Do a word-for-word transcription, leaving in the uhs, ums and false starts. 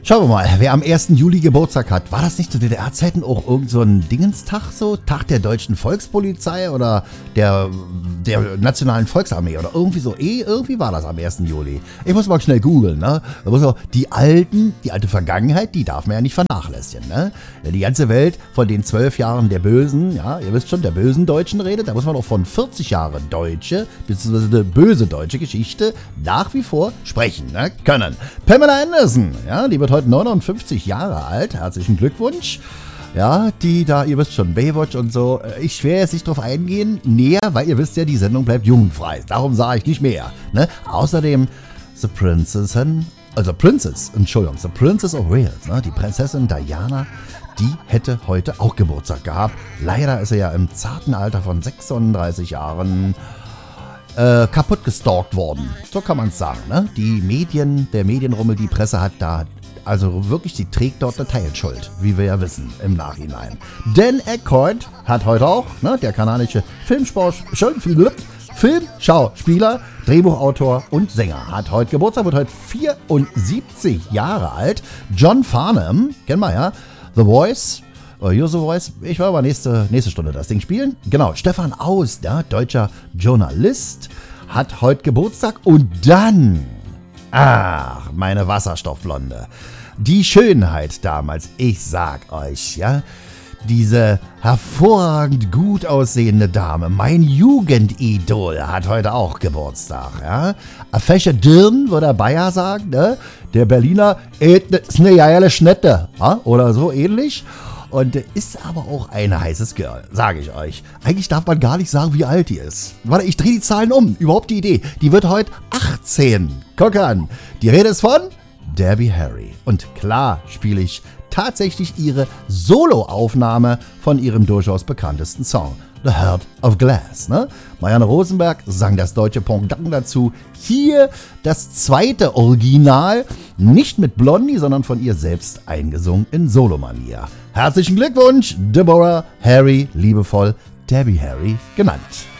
Schauen wir mal, wer am ersten Juli Geburtstag hat. War das nicht zu D D R-Zeiten auch irgend so ein Dingenstag so? Tag der deutschen Volkspolizei oder der, der Nationalen Volksarmee oder irgendwie so? Eh, irgendwie war das am ersten Juli. Ich muss mal schnell googeln, ne? Da muss auch die alten, die alte Vergangenheit, die darf man ja nicht vernachlässigen, ne? Die ganze Welt von den zwölf Jahren der bösen, ja, ihr wisst schon, der bösen Deutschen redet, da muss man auch von vierzig Jahren deutsche, beziehungsweise böse deutsche Geschichte nach wie vor sprechen, ne? Können. Pamela Anderson, ja, die wird heute neunundfünfzig Jahre alt. Herzlichen Glückwunsch. Ja, die da, ihr wisst schon, Baywatch und so. Ich werde jetzt nicht drauf eingehen, näher, weil ihr wisst ja, die Sendung bleibt jugendfrei. Darum sage ich nicht mehr. Ne? Außerdem The Princess, also Princess, Entschuldigung, The Princess of Wales, ne? Die Prinzessin Diana, die hätte heute auch Geburtstag gehabt. Leider ist sie ja im zarten Alter von sechsunddreißig Jahren Äh, kaputt gestalkt worden. So kann man es sagen, ne? Die Medien, der Medienrummel, die Presse hat da, also wirklich, sie trägt dort eine Teilschuld, wie wir ja wissen im Nachhinein. Dan Aykroyd hat heute auch, ne, der kanadische Filmsport, Filmschauspieler, Drehbuchautor und Sänger, hat heute Geburtstag, wird heute vierundsiebzig Jahre alt. John Farnham, kennen wir ja, The Voice, You're the Voice. Ich werde aber nächste, nächste Stunde das Ding spielen. Genau, Stefan Aust, ja, deutscher Journalist, hat heute Geburtstag. Und dann, ach, meine Wasserstoffblonde, die Schönheit damals, ich sag euch, ja, diese hervorragend gut aussehende Dame, mein Jugendidol, hat heute auch Geburtstag, ja. A fesche Dirn, würde der Bayer sagen, ne? Der Berliner, ist eine geile Schnette, ja? Oder so ähnlich. Und ist aber auch ein heißes Girl, sage ich euch. Eigentlich darf man gar nicht sagen, wie alt die ist. Warte, ich drehe die Zahlen um. Überhaupt die Idee. Die wird heute achtzehn. Guck an. Die Rede ist von Debbie Harry. Und klar spiele ich tatsächlich ihre Soloaufnahme von ihrem durchaus bekanntesten Song. The Heart of Glass. Ne? Marianne Rosenberg sang das deutsche Pendant dazu. Hier das zweite Original, nicht mit Blondie, sondern von ihr selbst eingesungen in Solomania. Herzlichen Glückwunsch, Deborah Harry, liebevoll Debbie Harry genannt.